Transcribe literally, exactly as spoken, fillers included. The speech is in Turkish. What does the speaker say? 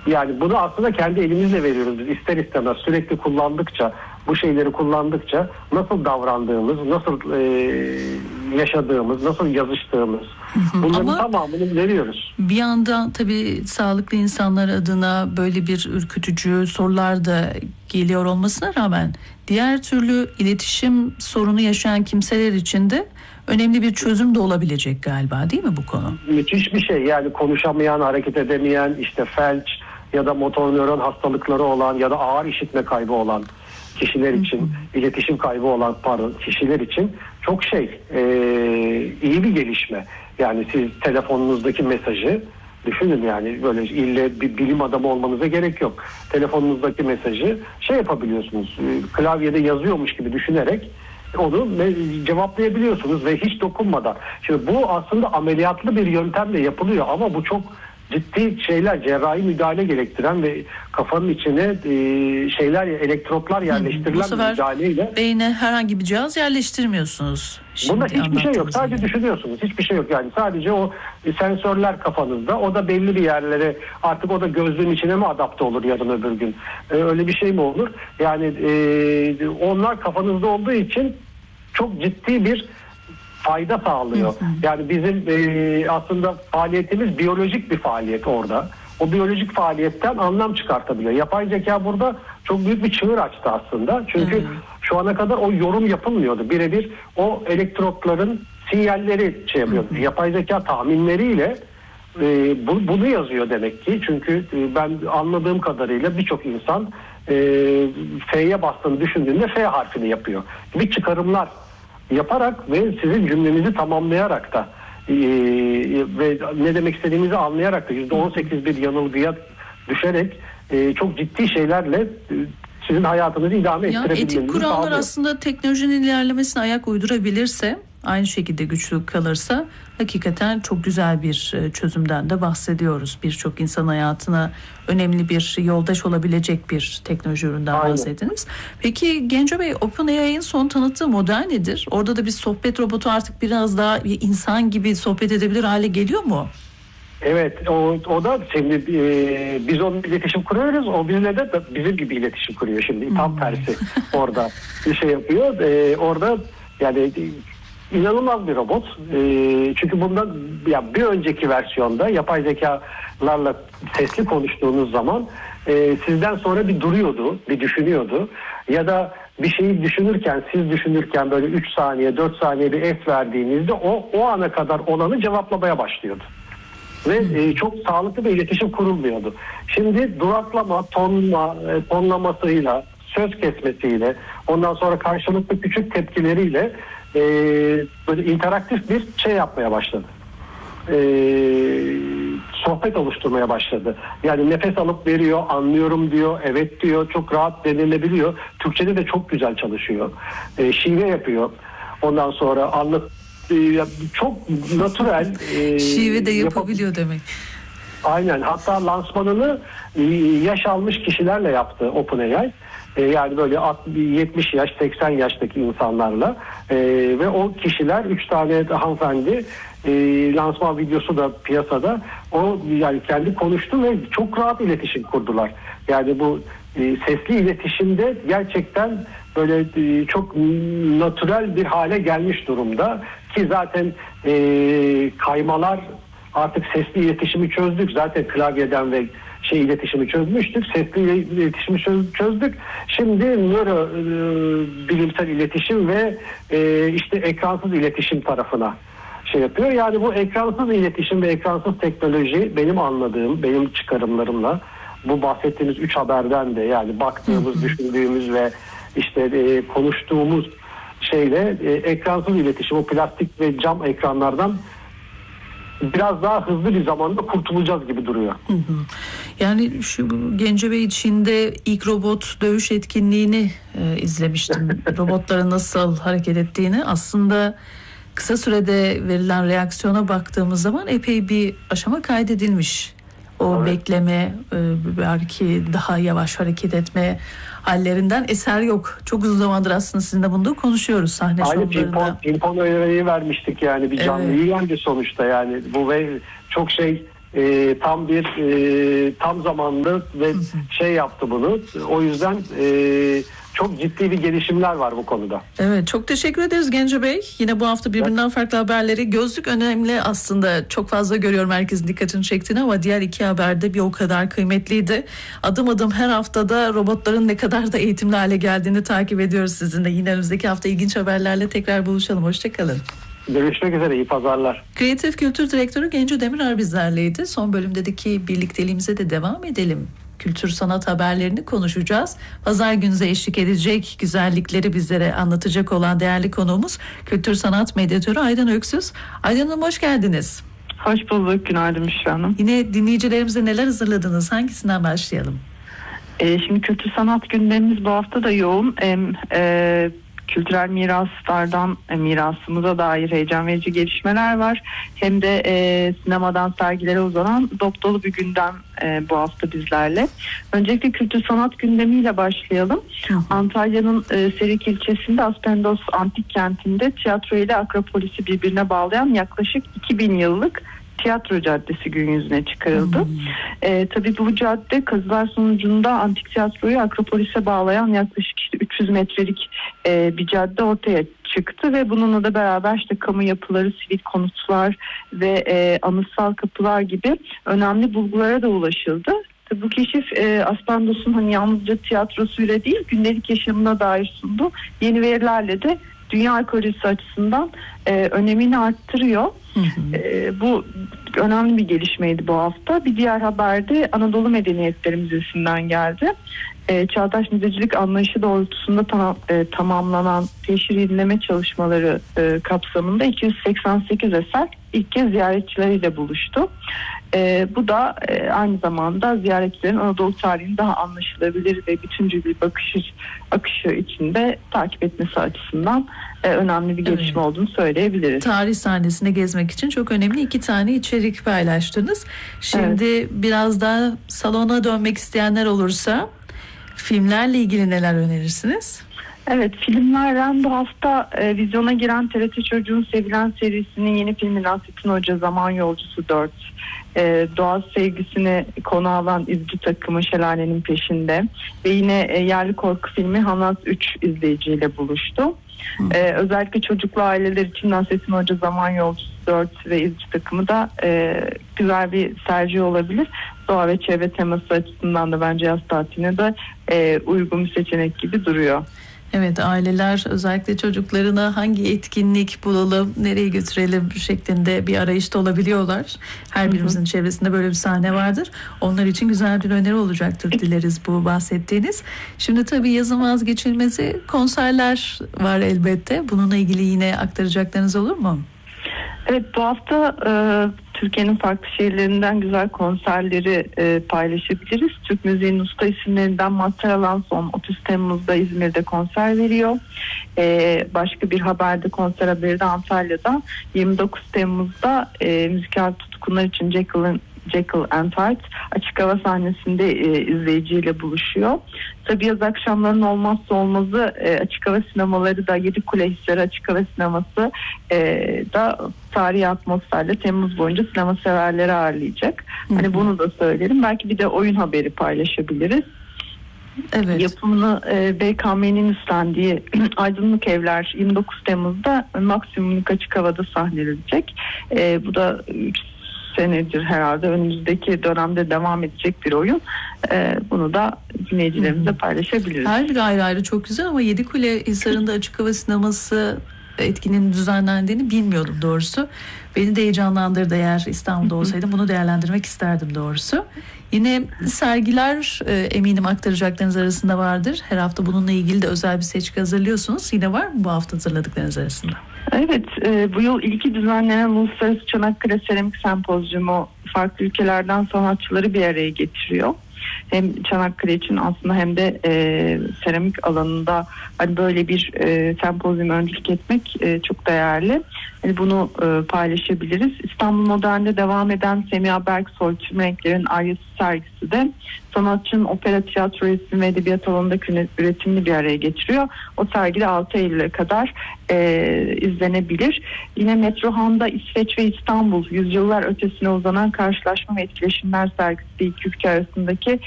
Yani bunu aslında kendi elimizle veriyoruz biz ister istemez. Sürekli kullandıkça, bu şeyleri kullandıkça nasıl davrandığımız, nasıl e, yaşadığımız, nasıl yazıştığımız, bunların Ama tamamını veriyoruz. Bir yandan tabii sağlıklı insanlar adına böyle bir ürkütücü sorular da geliyor olmasına rağmen diğer türlü iletişim sorunu yaşayan kimseler için de önemli bir çözüm de olabilecek galiba, değil mi bu konu? Müthiş bir şey. Yani konuşamayan, hareket edemeyen, işte felç ya da motor nöron hastalıkları olan ya da ağır işitme kaybı olan kişiler için, hı hı. iletişim kaybı olan pardon kişiler için çok şey e, iyi bir gelişme. Yani siz telefonunuzdaki mesajı düşünün, yani böyle ille bir bilim adamı olmanıza gerek yok. Telefonunuzdaki mesajı şey yapabiliyorsunuz, klavyede yazıyormuş gibi düşünerek onu cevaplayabiliyorsunuz ve hiç dokunmadan. Şimdi bu aslında ameliyatlı bir yöntemle yapılıyor ama bu çok ciddi şeyler, cerrahi müdahale gerektiren ve kafanın içine e, şeyler, elektrotlar yerleştirilen bir müdahaleyle. Beyne herhangi bir cihaz yerleştirmiyorsunuz. Bunda hiçbir şey yok. Sadece gibi. Düşünüyorsunuz. Hiçbir şey yok. Yani sadece o sensörler kafanızda. O da belli bir yerlere, artık o da gözlüğün içine mi adapte olur yarın öbür gün? Ee, öyle bir şey mi olur? Yani e, onlar kafanızda olduğu için çok ciddi bir fayda sağlıyor. Hı hı. Yani bizim e, aslında faaliyetimiz biyolojik bir faaliyet orada. O biyolojik faaliyetten anlam çıkartabiliyor. Yapay zeka burada çok büyük bir çığır açtı aslında. Çünkü hı hı. şu ana kadar o yorum yapılmıyordu. Birebir o elektrotların sinyalleri şey yapıyor. Hı hı. Yapay zeka tahminleriyle e, bu, bunu yazıyor demek ki. Çünkü e, ben anladığım kadarıyla birçok insan e, F'ye bastığını düşündüğünde F harfini yapıyor. Bir çıkarımlar yaparak ve sizin cümlenizi tamamlayarak da e, ve ne demek istediğinizi anlayarak da yüzde on sekiz bir yanılgıya düşerek e, çok ciddi şeylerle e, sizin hayatınızı idame ettirebilmenizi sağlıyor. Etik kurallar aslında teknolojinin ilerlemesine ayak uydurabilirse, aynı şekilde güçlü kalırsa hakikaten çok güzel bir çözümden de bahsediyoruz. Birçok insan hayatına önemli bir yoldaş olabilecek bir teknoloji üründen Aynen. bahsettiniz. Peki Genco Bey, OpenAI'nin son tanıttığı model nedir? Orada da bir sohbet robotu artık biraz daha bir insan gibi sohbet edebilir hale geliyor mu? Evet, o, o da şimdi e, biz onunla iletişim kuruyoruz, o bizle de bizim gibi iletişim kuruyor şimdi. Hmm. Tam tersi orada bir şey yapıyor. E, orada yani İnanılmaz bir robot. E, çünkü bundan ya bir önceki versiyonda yapay zekalarla sesli konuştuğunuz zaman e, sizden sonra bir duruyordu, bir düşünüyordu. Ya da bir şeyi düşünürken, siz düşünürken böyle üç saniye, dört saniye bir es verdiğinizde o o ana kadar olanı cevaplamaya başlıyordu. Ve e, çok sağlıklı bir iletişim kurulmuyordu. Şimdi duraklama, tonla, e, tonlamasıyla, söz kesmesiyle, ondan sonra karşılıklı küçük tepkileriyle e, böyle interaktif bir şey yapmaya başladı. E, sohbet oluşturmaya başladı. Yani nefes alıp veriyor, anlıyorum diyor, evet diyor, çok rahat denilebiliyor. Türkçede de çok güzel çalışıyor. E, şive yapıyor. Ondan sonra anlat çok natürel. E, şive de yapabiliyor yap- demek. Aynen. Hatta lansmanını yaş almış kişilerle yaptı OpenAI. Yani böyle yetmiş yaş, seksen yaştaki insanlarla ee, ve o kişiler üç tane hanımefendi e, lansman videosu da piyasada, o yani kendi konuştu ve çok rahat iletişim kurdular. Yani bu e, sesli iletişimde gerçekten böyle e, çok natürel bir hale gelmiş durumda ki zaten e, kaymalar artık sesli iletişimi çözdük. Zaten klavyeden ve şey iletişimi çözmüştük. Sesli iletişimi çözdük. Şimdi nöro e, bilimsel iletişim ve e, işte ekransız iletişim tarafına şey yapıyor. Yani bu ekransız iletişim ve ekransız teknoloji benim anladığım, benim çıkarımlarımla bu bahsettiğimiz üç haberden de, yani baktığımız, düşündüğümüz ve işte e, konuştuğumuz şeyle e, ekransız iletişim, o plastik ve cam ekranlardan biraz daha hızlı bir zamanda kurtulacağız gibi duruyor. Hı hı. Yani şu Genco Bey içinde ilk robot dövüş etkinliğini e, izlemiştim. Robotların nasıl hareket ettiğini, aslında kısa sürede verilen reaksiyona baktığımız zaman epey bir aşama kaydedilmiş. O evet. bekleme, e, belki daha yavaş hareket etme hallerinden eser yok. Çok uzun zamandır aslında sizinle bunu da konuşuyoruz sahne şovlarında. Aynı pimpon örneği vermiştik yani bir canlı evet. yayıncı sonuçta, yani bu ve çok şey e, tam bir e, tam zamanlı ve şey yaptı bunu. O yüzden e, çok ciddi bir gelişimler var bu konuda. Evet, çok teşekkür ederiz Gence Bey. Yine bu hafta birbirinden farklı haberleri. Gözlük önemli aslında. Çok fazla görüyorum herkesin dikkatini çektiğini ama diğer iki haberde bir o kadar kıymetliydi. Adım adım her haftada robotların ne kadar da eğitimli hale geldiğini takip ediyoruz sizinle. Yine önümüzdeki hafta ilginç haberlerle tekrar buluşalım. Hoşçakalın. Görüşmek üzere, iyi pazarlar. Kreatif Kültür Direktörü Genco Demirer bizlerleydi. Son bölümdeki birlikteliğimize de devam edelim. Kültür sanat haberlerini konuşacağız. Pazar gününe eşlik edecek, güzellikleri bizlere anlatacak olan değerli konuğumuz kültür sanat medyatörü Aydan Öksüz. Aydan Hanım, hoş geldiniz. Hoş bulduk, günaydın Müşra Hanım. Yine dinleyicilerimize neler hazırladınız? Hangisinden başlayalım? Ee, şimdi kültür sanat gündemimiz bu hafta da yoğun. Hem e, kültürel miraslardan e, mirasımıza dair heyecan verici gelişmeler var. Hem de e, sinemadan sergilere uzanan dop dolu bir gündem e, bu hafta bizlerle. Öncelikle kültür sanat gündemiyle başlayalım. Hı. Antalya'nın e, Serik ilçesinde Aspendos Antik Kenti'nde tiyatro ile Akropolis'i birbirine bağlayan yaklaşık iki bin yıllık Tiyatro Caddesi gün yüzüne çıkarıldı. Hmm. E, tabii bu cadde kazılar sonucunda antik tiyatroyu Akropolis'e bağlayan yaklaşık işte üç yüz metrelik e, bir cadde ortaya çıktı ve bununla da beraber işte kamu yapıları, sivil konutlar ve e, anıtsal kapılar gibi önemli bulgulara da ulaşıldı. Tabii bu keşif e, Aspendos'un hani yalnızca tiyatrosuyla değil gündelik yaşamına dair sunduğu yeni verilerle de dünya ekolojisi açısından e, önemini arttırıyor. Hı hı. E, bu önemli bir gelişmeydi bu hafta. Bir diğer haber de Anadolu Medeniyetleri Müzesi'nden geldi. E, Çağdaş müzecilik anlayışı doğrultusunda tam, e, tamamlanan teşhir yenileme çalışmaları e, kapsamında iki yüz seksen sekiz eser ilk kez ziyaretçileriyle buluştu. E, bu da e, aynı zamanda ziyaretçilerin Anadolu tarihini daha anlaşılabilir ve bütüncül bir bakış akışı içinde takip etmesi açısından e, önemli bir gelişme evet. olduğunu söyleyebiliriz. Tarih sahnesinde gezmek için çok önemli iki tane içerik paylaştınız. Şimdi evet. biraz daha salona dönmek isteyenler olursa filmlerle ilgili neler önerirsiniz? Evet, filmlerden bu hafta e, vizyona giren T R T Çocuğun sevilen serisinin yeni filmi Nasrettin Hoca Zaman Yolcusu dört. E, doğa sevgisini konu alan izci takımı Şelalenin Peşinde ve yine e, yerli korku filmi Hanaz üç izleyiciyle buluştu. Ee, özellikle çocuklu aileler için Nasrettin Hoca Zaman Yolcusu dört ve izci takımı da e, güzel bir tercih olabilir. Doğa ve çevre teması açısından da bence yaz tatiline de e, uygun bir seçenek gibi duruyor. Evet, aileler özellikle çocuklarına hangi etkinlik bulalım, nereye götürelim şeklinde bir arayışta olabiliyorlar. Her birimizin hı hı. çevresinde böyle bir sahne vardır. Onlar için güzel bir öneri olacaktır dileriz bu bahsettiğiniz. Şimdi tabii yazın vazgeçilmezi konserler var elbette. Bununla ilgili yine aktaracaklarınız olur mu? Evet, bu hafta e, Türkiye'nin farklı şehirlerinden güzel konserleri e, paylaşabiliriz. Türk müziğinin usta isimlerinden Mazhar Alanson otuz Temmuz'da İzmir'de konser veriyor. E, başka bir haberde konser haberi de Antalya'da yirmi dokuz Temmuz'da e, müzikal tutkunlar için Jekyll'ın Jekyll and Hyde açık hava sahnesinde e, izleyiciyle buluşuyor. Tabii yaz akşamlarının olmazsa olmazı e, açık hava sinemaları da Yedikule Hisleri Açık Hava Sineması e, da tarihi atmosferle Temmuz boyunca sinema severleri ağırlayacak. Hı hı. Hani bunu da söylerim. Belki bir de oyun haberi paylaşabiliriz. Evet. Yapımını e, B K M'nin üstlendiği Aydınlık Evler yirmi dokuz Temmuz'da maksimumluk açık havada sahnelenecek. E, bu da üç senedir herhalde önümüzdeki dönemde devam edecek bir oyun. Ee, bunu da dinleyicilerimizle paylaşabiliriz. Her bir ayrı ayrı çok güzel ama Yedikule Hisarı'nda açık hava sineması etkinin düzenlendiğini bilmiyordum doğrusu. Beni de heyecanlandırdı, eğer İstanbul'da olsaydım bunu değerlendirmek isterdim doğrusu. Yine sergiler e, eminim aktaracaklarınız arasında vardır. Her hafta bununla ilgili de özel bir seçki hazırlıyorsunuz. Yine var mı bu hafta hazırladıklarınız arasında? Evet, e, bu yıl ilki düzenlenen Uluslararası Çanakkale Seramik Sempozyumu farklı ülkelerden sanatçıları bir araya getiriyor. hem Çanakkale için aslında hem de e, seramik alanında hani böyle bir e, sempozyum öncülük etmek e, çok değerli. Yani bunu e, paylaşabiliriz. İstanbul Modern'de devam eden Semiha Berksoy Tüm Renklerin Aryası sergisi de sanatçının opera, tiyatro, resim ve edebiyat alanındaki üretimini bir araya getiriyor. O sergide altı Eylül'e kadar e, izlenebilir. Yine Metrohan'da İsveç ve İstanbul yüzyıllar ötesine uzanan karşılaşma ve etkileşimler sergisi iki ülke arasındaki